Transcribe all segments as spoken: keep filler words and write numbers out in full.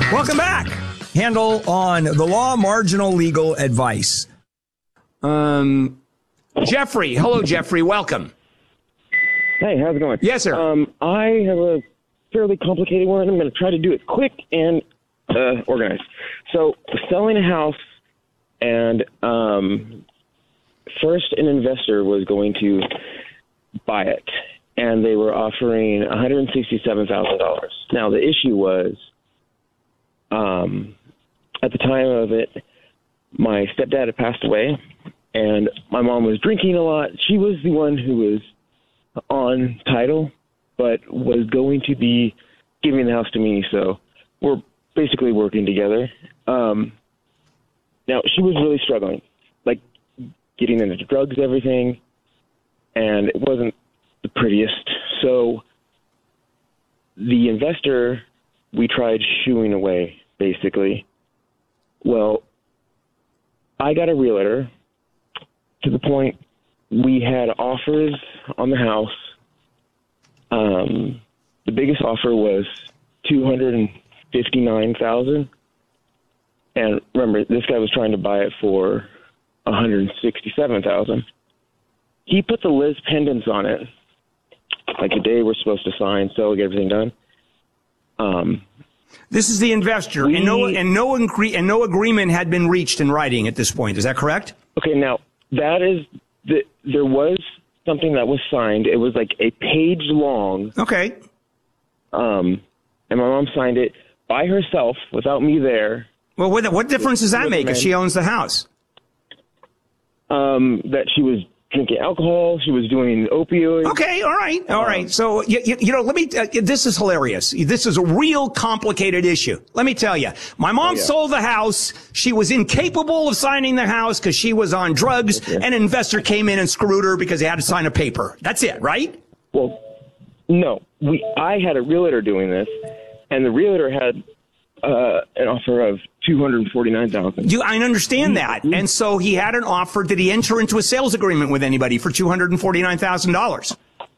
Welcome back. Handle on the law, marginal legal advice. Um, Jeffrey. Hello, Jeffrey. Welcome. Hey, how's it going? Yes, sir. Um, I have a fairly complicated one. I'm going to try to do it quick and uh, organized. So, selling a house, and um, first an investor was going to buy it, and they were offering one hundred sixty-seven thousand dollars. Now, the issue was, um, at the time of it, my stepdad had passed away, and my mom was drinking a lot. She was the one who was on title, but was going to be giving the house to me, so we're basically working together. Um, now, she was really struggling, like getting into drugs, everything, and it wasn't the prettiest. So the investor, we tried shooing away, basically. Well, I got a realtor to the point we had offers on the house. Um, the biggest offer was two hundred fifty-nine thousand dollars. And remember, this guy was trying to buy it for one hundred sixty-seven thousand dollars. He put the Liz pendants on it, like the day we're supposed to sign, so get everything done. Um, this is the investor, we, and no and no agree, and no agreement had been reached in writing at this point. Is that correct? Okay, now that is the, there was something that was signed. It was like a page long. Okay. Um, and my mom signed it by herself without me there. Well, what, what difference does that make if she owns the house? Um, that she was drinking alcohol, she was doing opioids. Okay, all right, all um, right. So, you, you, you know, let me, uh, this is hilarious. This is a real complicated issue. Let me tell you, my mom oh, yeah. sold the house. She was incapable of signing the house because she was on drugs. Okay. An investor came in and screwed her because he had to sign a paper. That's it, right? Well, no. We, I had a realtor doing this, and the realtor had uh, an offer of two hundred forty-nine thousand dollars. You, I understand that. And so he had an offer. Did he enter into a sales agreement with anybody for two hundred forty-nine thousand dollars?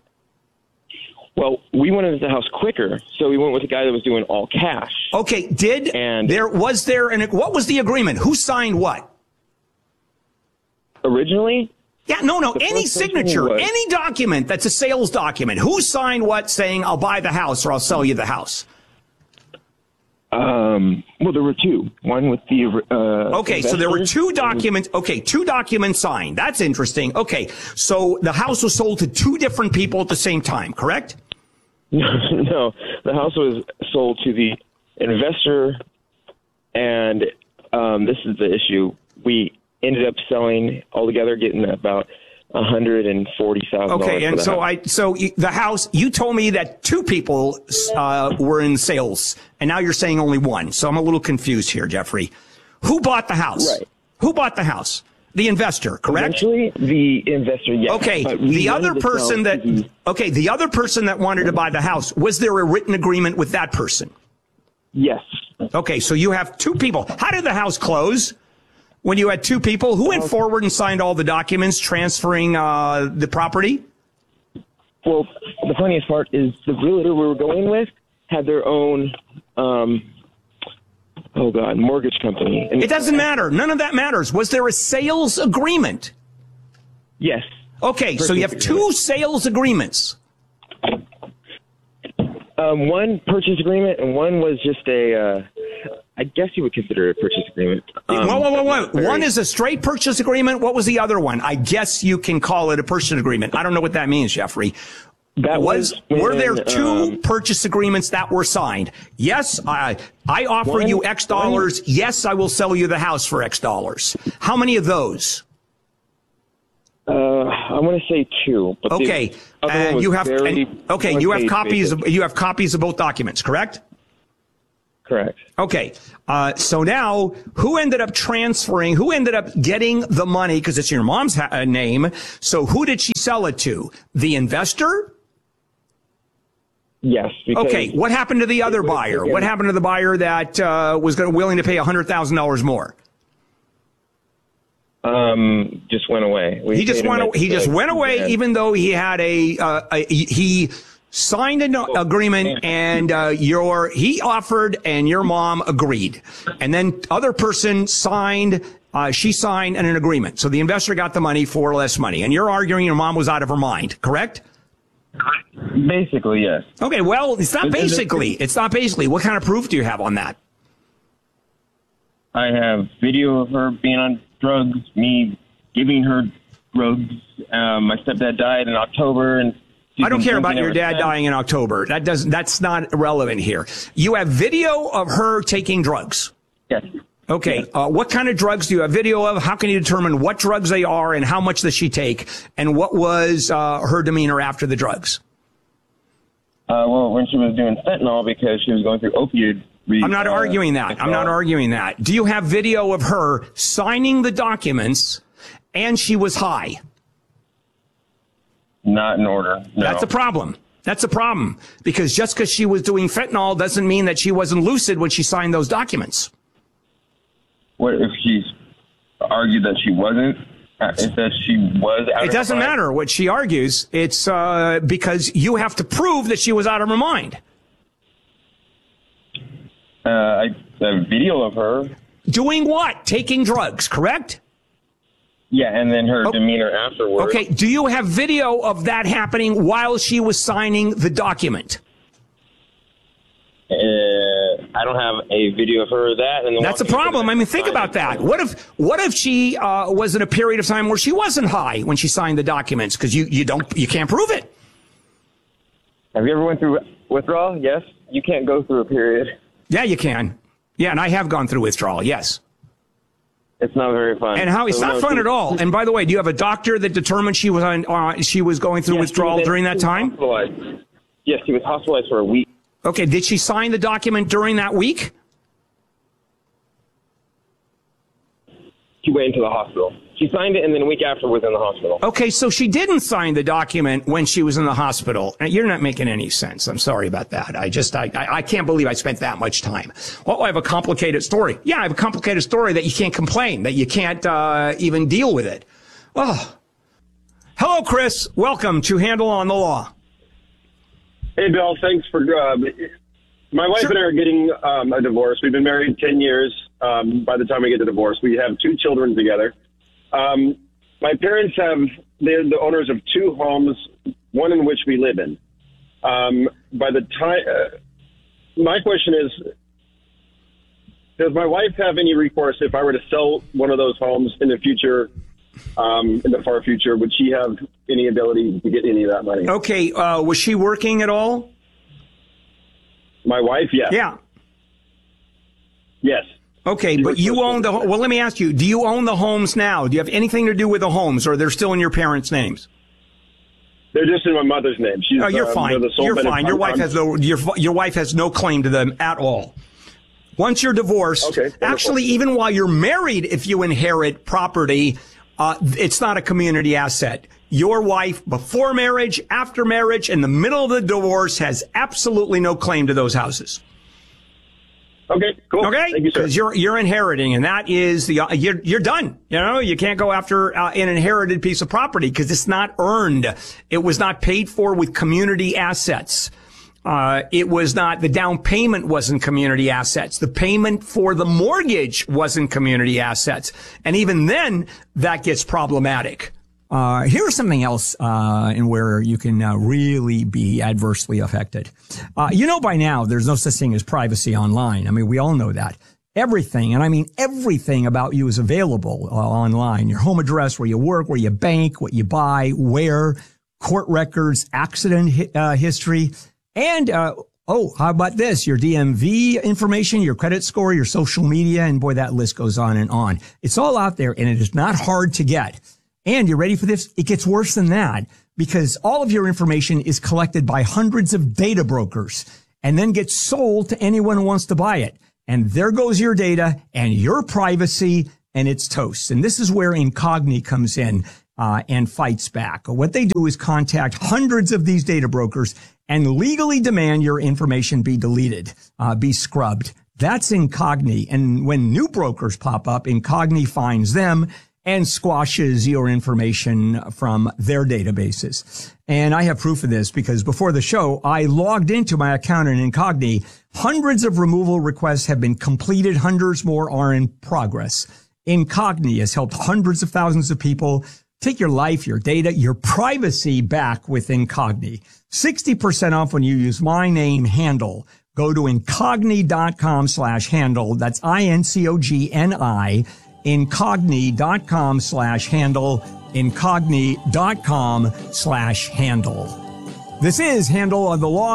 Well, we wanted the house quicker, so we went with a guy that was doing all cash. Okay, did and there was there an what was the agreement? Who signed what? Originally? Yeah, no, no, any signature, was, any document that's a sales document. Who signed what saying I'll buy the house or I'll sell you the house? Um, well, there were two. One with the, uh, okay, so there were two documents. Okay, two documents signed. That's interesting. Okay, so the house was sold to two different people at the same time, correct? No, the house was sold to the investor, and, um, this is the issue. We ended up selling altogether, getting about one hundred forty thousand dollars. Okay, and so house. I, so the house, you told me that two people, uh, were in sales, and now you're saying only one. So I'm a little confused here, Jeffrey. Who bought the house? Right. Who bought the house? The investor, correct? Eventually, the investor, yes. Okay, the other person that, the, okay, the other person that wanted to buy the house, was there a written agreement with that person? Yes. Okay, so you have two people. How did the house close? When you had two people, who went forward and signed all the documents transferring uh, the property? Well, the funniest part is the realtor we were going with had their own, um, oh, God, mortgage company. And it doesn't matter. None of that matters. Was there a sales agreement? Yes. Okay, so you have two sales agreements. Um, one purchase agreement and one was just a, uh, I guess you would consider it a purchase agreement. Um, whoa, whoa, whoa, whoa. Very... One is a straight purchase agreement. What was the other one? I guess you can call it a purchase agreement. I don't know what that means, Jeffrey. That was, was when, were there two um, purchase agreements that were signed? Yes, I, I offer one, you X dollars. One, yes, I will sell you the house for X dollars. How many of those? Uh, I want to say two. But okay, and you have and, okay, you have copies. Of, you have copies of both documents, correct? Correct. Okay, uh, so now who ended up transferring? Who ended up getting the money because it's your mom's ha- name? So who did she sell it to? The investor? Yes. Okay, what happened to the other buyer? What happened to the buyer that uh, was going willing to pay a hundred thousand dollars more? Um, just went away. We he just went. He just went away, even though he had a, uh, a he signed an agreement, and uh, your he offered and your mom agreed. And then other person signed, uh, she signed an, an agreement. So the investor got the money for less money. And you're arguing your mom was out of her mind, correct? Basically, yes. Okay, well, it's not basically. It's not basically. What kind of proof do you have on that? I have video of her being on drugs, me giving her drugs. Um, my stepdad died in October, and I don't care about your dad dying in October. That doesn't. That's not relevant here. You have video of her taking drugs. Yes. Okay. Yes. Uh, what kind of drugs do you have video of? How can you determine what drugs they are and how much does she take? And what was uh, her demeanor after the drugs? Uh, well, when she was doing fentanyl because she was going through opioid. Re- I'm not uh, arguing that. I'm not arguing that. Do you have video of her signing the documents and she was high? Not in order. No. That's a problem. That's a problem. Because just because she was doing fentanyl doesn't mean that she wasn't lucid when she signed those documents. What if she's argued that she wasn't? If that she was out It of doesn't her mind? matter what she argues. It's uh, because you have to prove that she was out of her mind. Uh, I have a video of her. Doing what? Taking drugs, correct? Yeah, and then her Oh. demeanor afterwards. Okay. Do you have video of that happening while she was signing the document? Uh, I don't have a video of her of that. And then That's a problem. I mean, think about that. What if what if she uh, was in a period of time where she wasn't high when she signed the documents? Because you, you don't you can't prove it. Have you ever went through withdrawal? Yes. You can't go through a period. Yeah, you can. Yeah, and I have gone through withdrawal. Yes. It's not very fun. And how it's So, not no, fun she- at all. And by the way, do you have a doctor that determined she was on uh, she was going through Yes, withdrawal she was- during that she was time? hospitalized. Yes, she was hospitalized for a week. Okay, did she sign the document during that week? She went into the hospital. She signed it, and then a week after was in the hospital. Okay, so she didn't sign the document when she was in the hospital. You're not making any sense. I'm sorry about that. I just, I, I, I can't believe I spent that much time. Well, I have a complicated story. Yeah, I have a complicated story that you can't complain, that you can't uh, even deal with it. Oh. Hello, Chris. Welcome to Handle on the Law. Hey, Bill. Thanks for. Uh, my wife Sure. and I are getting um, a divorce. We've been married ten years. Um, by the time we get the divorce, we have two children together. Um, my parents have. They're the owners of two homes, one in which we live in. Um, by the time, uh, my question is, does my wife have any recourse if I were to sell one of those homes in the future? Um, in the far future, would she have any ability to get any of that money? Okay, uh, was she working at all? My wife, yes. Yeah. Yes. Okay, She but works you for- own the, well, let me ask you, do you own the homes now? Do you have anything to do with the homes, or they're still in your parents' names? They're just in my mother's name. She's, Oh, you're um, fine. they're the sole You're benefit- fine. Your wife I'm- has no, your, your wife has no claim to them at all. Once you're divorced, Okay, wonderful. actually, even while you're married, if you inherit property, uh, it's not a community asset. Your wife, before marriage, after marriage, in the middle of the divorce, has absolutely no claim to those houses. Okay, cool. Okay, Thank you, sir. because you're you're inheriting, and that is the uh, you're you're done. You know, you can't go after uh, an inherited piece of property because it's not earned. It was not paid for with community assets. Uh, it was not, the down payment wasn't community assets. The payment for the mortgage wasn't community assets. And even then, that gets problematic. Uh, here's something else, uh, in where you can uh, really be adversely affected. Uh, you know, by now, there's no such thing as privacy online. I mean, we all know that. Everything, and I mean everything about you is available uh, online. Your home address, where you work, where you bank, what you buy, where, court records, accident hi- uh, history, and, uh, oh, how about this? Your D M V information, your credit score, your social media, and boy, that list goes on and on. It's all out there, and it is not hard to get. And you're ready for this? It gets worse than that, because all of your information is collected by hundreds of data brokers and then gets sold to anyone who wants to buy it. And there goes your data and your privacy, and it's toast. And this is where Incogni comes in uh, and fights back. What they do is contact hundreds of these data brokers and legally demand your information be deleted, uh, be scrubbed. That's Incogni. And when new brokers pop up, Incogni finds them and squashes your information from their databases. And I have proof of this because before the show, I logged into my account in Incogni. Hundreds of removal requests have been completed. Hundreds more are in progress. Incogni has helped hundreds of thousands of people take your life, your data, your privacy back with Incogni. sixty percent off when you use my name, Handel. Go to incogni.com slash handle. That's I N C O G N I. Incogni.com slash handle. Incogni.com slash handle. This is Handel of the Law.